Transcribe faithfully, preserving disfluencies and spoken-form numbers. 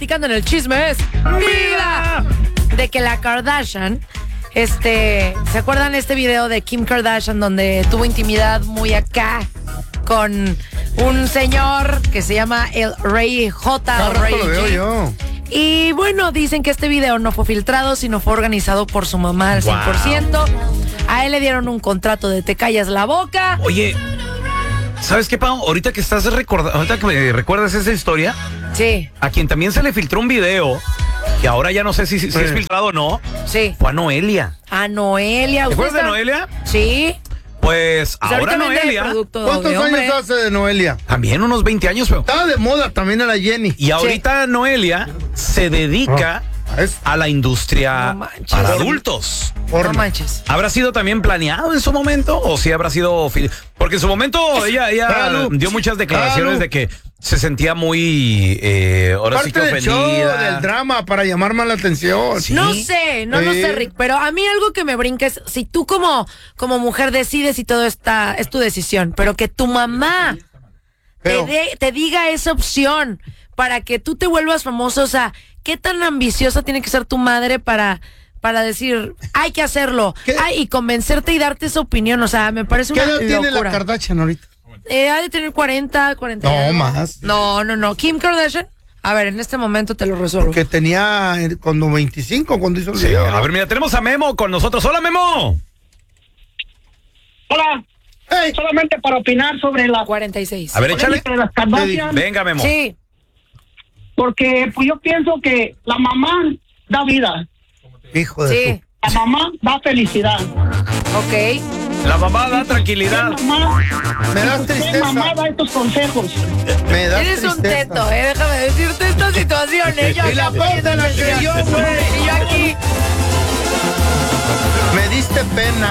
platicando en el chisme es ¡Viva! De que la Kardashian, este, ¿se acuerdan este video de Kim Kardashian donde tuvo intimidad muy acá con un señor que se llama el Rey J o Rey lo veo yo. Y bueno, dicen que este video no fue filtrado, sino fue organizado por su mamá al cien por ciento. Wow. A él le dieron un contrato de te callas la boca. Oye, ¿sabes qué, Pau? Ahorita que estás recordando, ahorita que me recuerdas esa historia, sí, a quien también se le filtró un video, que ahora ya no sé si, si sí. es filtrado o no, sí, fue a Noelia. A Noelia. ¿Te acuerdas de Noelia? Sí. Pues, pues ahora Noelia. ¿Cuántos años hombre? hace de Noelia? También unos veinte años, pero. Estaba de moda también a la Jenny. Y ahorita sí. Noelia se dedica oh. a la industria no para adultos. No manches. ¿Habrá sido también planeado en su momento? ¿O sí habrá sido.? Porque en su momento ella, ella dio muchas declaraciones de que se sentía muy. Eh, ahora Parte sí que del ofendida. Show, del drama para llamar más la atención. ¿Sí? No sé, no sí. lo sé, Rick. Pero a mí algo que me brinca es: si tú como, como mujer decides y todo está, es tu decisión, pero que tu mamá pero, te, de, te diga esa opción para que tú te vuelvas famoso, o sea, ¿qué tan ambiciosa tiene que ser tu madre para. Para decir, hay que hacerlo, ay, y convencerte y darte esa opinión? O sea, me parece una locura. ¿Qué edad tiene la Kardashian ahorita? Eh, ha de tener cuarenta, cuarenta. No, más. No, no, no. Kim Kardashian, a ver, en este momento te lo resuelvo. Que tenía cuando veinticinco, cuando hizo el sí, video. A ver, mira, tenemos a Memo con nosotros. ¡Hola, Memo! Hola. Hey. Solamente para opinar sobre la cuarenta y seis. A ver, échale. De las Kardashian. Venga, Memo. Sí. Porque pues yo pienso que la mamá da vida. Hijo de sí. La mamá da felicidad. Ok. La mamá da tranquilidad. Mamá, me das tristeza. Mamá da estos consejos. Me das Eres tristeza. un teto, eh. Déjame decirte esta situación, eh. Yo y la parte la creyó, güey. Y yo aquí. Me diste pena.